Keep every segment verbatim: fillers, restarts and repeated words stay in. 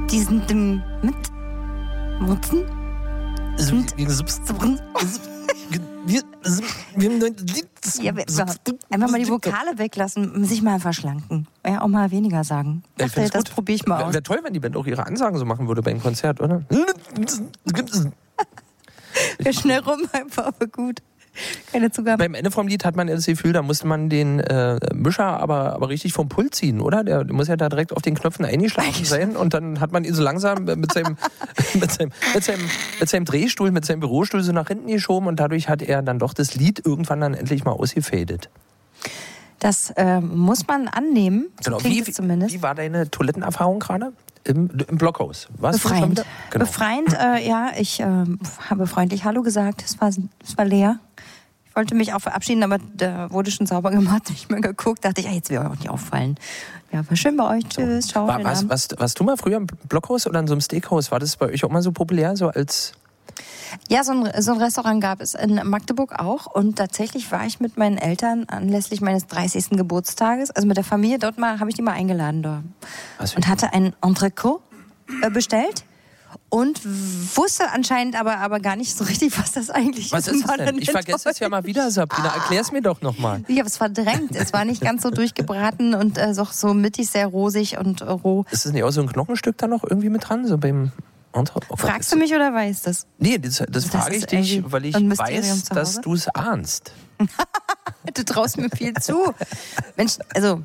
Die sind im mit Mutzen. Ja, wir, einfach mal die Vokale weglassen, sich mal verschlanken. Ja, auch mal weniger sagen. Ja, dachte, das probiere ich mal aus. Wäre toll, wenn die Band auch ihre Ansagen so machen würde beim Konzert, oder? Wäre schnell rum, einfach, aber gut. Keine Zugabe. Beim Ende vom Lied hat man das Gefühl, da musste man den äh, Mischer aber, aber richtig vom Pult ziehen, oder? Der muss ja da direkt auf den Knöpfen eingeschlafen sein und dann hat man ihn so langsam mit seinem, mit seinem, mit seinem, mit seinem Drehstuhl, mit seinem Bürostuhl so nach hinten geschoben und dadurch hat er dann doch das Lied irgendwann dann endlich mal ausgefadet. Das äh, muss man annehmen, so genau. klingt wie, es zumindest. Wie war deine Toilettenerfahrung gerade? Im, Im Blockhaus. Warst Befreiend. Du schon genau. Befreiend, äh, ja. Ich äh, habe freundlich Hallo gesagt. Es war, es war leer. Ich wollte mich auch verabschieden, aber da wurde schon sauber gemacht. Nicht mehr geguckt. Dachte ich, ja, jetzt wird auch nicht auffallen. Ja, war schön bei euch. Tschüss, ciao. War, was, was, warst du mal früher im Blockhaus oder in so einem Steakhouse? War das bei euch auch mal so populär, so als... Ja, so ein, so ein Restaurant gab es in Magdeburg auch. Und tatsächlich war ich mit meinen Eltern anlässlich meines dreißigsten Geburtstages, also mit der Familie dort mal, habe ich die mal eingeladen dort. Und hatte ein Entrecot äh, bestellt. Und wusste anscheinend aber, aber gar nicht so richtig, was das eigentlich was ist. Was ist denn? Ich vergesse es ja mal wieder, Sabrina. Ah. Erklär's mir doch nochmal. Ich habe es verdrängt. Es war nicht ganz so durchgebraten und äh, so, so mittig sehr rosig und äh, roh. Ist das nicht auch so ein Knochenstück da noch irgendwie mit dran? So beim Entre- oh, Fragst du mich oder weißt du das? Nee, das, das, das frage ich dich, weil ich weiß, dass du es ahnst. Du traust mir viel zu. Mensch, also...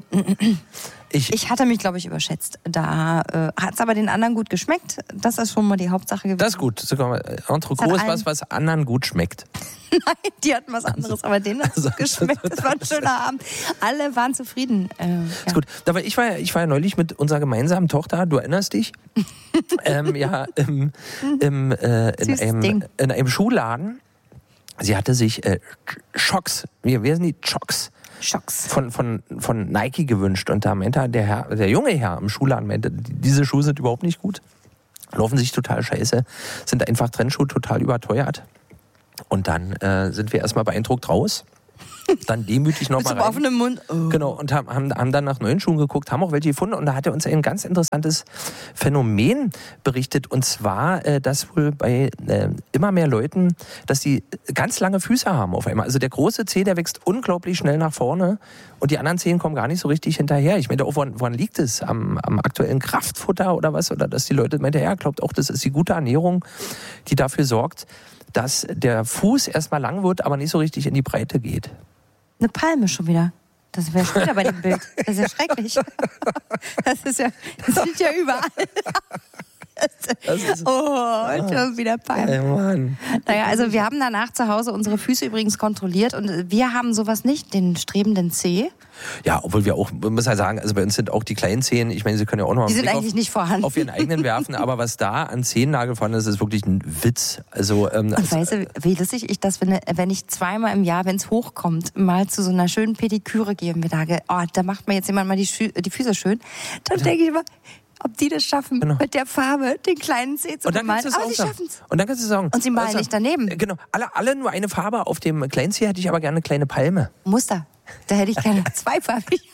Ich, ich hatte mich, glaube ich, überschätzt. Da äh, hat es aber den anderen gut geschmeckt. Das ist schon mal die Hauptsache gewesen. Das ist gut. Sogar Entrecot ist was, was anderen gut schmeckt. Nein, die hatten was anderes, aber denen hat es also, geschmeckt. Das war ein schöner Abend. Alle waren zufrieden. Äh, ja. Ist gut. Aber ich war, ja, ich war ja neulich mit unserer gemeinsamen Tochter, du erinnerst dich, ähm, ja, im, im, äh, in, einem, in einem Schuhladen. Sie hatte sich äh, Schocks, wie, wie heißen die? Schocks. Schocks. Von, von, von Nike gewünscht. Und da meinte der Herr, der junge Herr im Schuhladen, meinte, diese Schuhe sind überhaupt nicht gut. Laufen sich total scheiße. Sind einfach Trendschuhe total überteuert. Und dann äh, sind wir erstmal beeindruckt raus. Dann demütig nochmal rein. Mit so offenem Mund. Oh. Genau, und haben, haben, haben dann nach neuen Schuhen geguckt, haben auch welche gefunden. Und da hat er uns ein ganz interessantes Phänomen berichtet. Und zwar, äh, dass wohl bei äh, immer mehr Leuten, dass die ganz lange Füße haben auf einmal. Also der große Zeh, der wächst unglaublich schnell nach vorne. Und die anderen Zehen kommen gar nicht so richtig hinterher. Ich meine, woran, woran liegt es? Am, am aktuellen Kraftfutter oder was? Oder dass die Leute meinen, ja, glaubt auch, das ist die gute Ernährung, die dafür sorgt, dass der Fuß erstmal lang wird, aber nicht so richtig in die Breite geht. Eine Palme schon wieder. Das wäre schon wieder bei dem Bild. Das ist ja schrecklich. Das ist ja, das sieht ja überall. Das ist, oh, schon wieder Palme. Ey, Mann. Naja, also wir haben danach zu Hause unsere Füße übrigens kontrolliert und wir haben sowas nicht, den strebenden Zeh. Ja, obwohl wir auch, man muss ja sagen, also bei uns sind auch die kleinen Zehen, ich meine, sie können ja auch noch mal die sind Blick eigentlich auf, nicht vorhanden. auf ihren eigenen werfen, aber was da an Zehennagel vorhanden ist, ist wirklich ein Witz. Also, ähm, und weißt du, wie lustig ich das finde, wenn ich zweimal im Jahr, wenn es hochkommt, mal zu so einer schönen Pediküre gehe und mir sage, oh, da macht mir jetzt jemand mal die, Schü- die Füße schön, dann ja. denke ich immer, ob die das schaffen, genau. mit der Farbe den kleinen Zeh zu bemalen. Aber sie schaffen es. Und dann kannst du sagen. Und sie malen nicht daneben. Genau. Alle, alle nur eine Farbe. Auf dem kleinen Zeh hätte ich aber gerne eine kleine Palme. Muster. Da hätte ich gerne zweifarbig.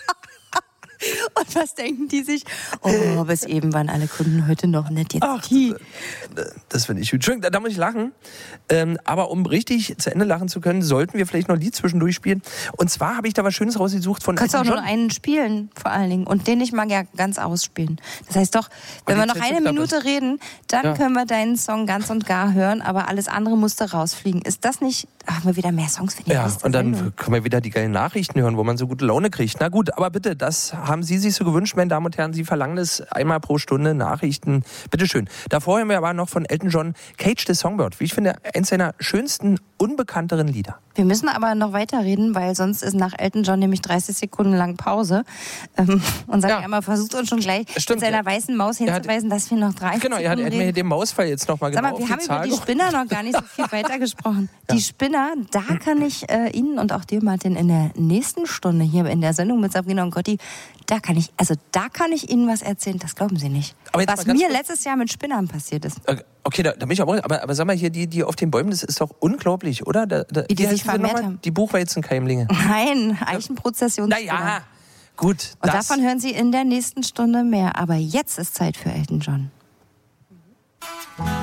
Und was denken die sich? Oh, bis eben waren alle Kunden heute noch nett. Jetzt Ach, das finde ich gut. Schön, da muss ich lachen. Ähm, aber um richtig zu Ende lachen zu können, sollten wir vielleicht noch ein Lied zwischendurch spielen. Und zwar habe ich da was Schönes rausgesucht von Kannst du auch John. nur einen spielen, vor allen Dingen. Und den nicht mal ja ganz ausspielen. Das heißt doch, wenn wir noch eine Minute reden, dann ja. können wir deinen Song ganz und gar hören, aber alles andere musste rausfliegen. Ist das nicht... Haben wir wieder mehr Songs für die Ja, und dann Sendung? können wir wieder die geilen Nachrichten hören, wo man so gute Laune kriegt. Na gut, aber bitte, das haben Sie sich so gewünscht, meine Damen und Herren. Sie verlangen das einmal pro Stunde, Nachrichten. Bitteschön. Davor hören wir aber noch von Elton John Cage the Songbird. Wie ich finde, eins seiner schönsten, unbekannteren Lieder. Wir müssen aber noch weiterreden, weil sonst ist nach Elton John nämlich dreißig Sekunden lang Pause. Ähm, unser ja. Jammer versucht uns schon gleich Stimmt. mit seiner weißen Maus hinzuweisen, hat, dass wir noch dreißig genau, Sekunden Genau, er hat mir den Mausfall jetzt noch mal genau Sag mal, wir haben über die Spinner noch gar nicht so viel weiter gesprochen. Ja. Die Spinner, da kann ich äh, Ihnen und auch dir, Martin, in der nächsten Stunde hier in der Sendung mit Sabrina und Gotti, da kann ich, also da kann ich Ihnen was erzählen, das glauben Sie nicht. Was mir letztes Jahr mit Spinnern passiert ist. Okay, da, da bin ich aber, aber, aber sag mal hier, die, die auf den Bäumen, das ist doch unglaublich, oder? Da, da, Wie die, die sich vermehrt haben. Die Buchweizenkeimlinge. Nein, Eichenprozession. Naja, Gut. Und davon hören Sie in der nächsten Stunde mehr. Aber jetzt ist Zeit für Elton John.